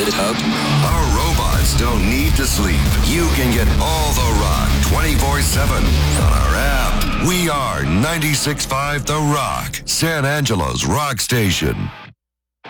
David Hope. Our robots don't need to sleep. You can get all the rock 24/7 on our app. We are 96.5 The Rock, San Angelo's rock station.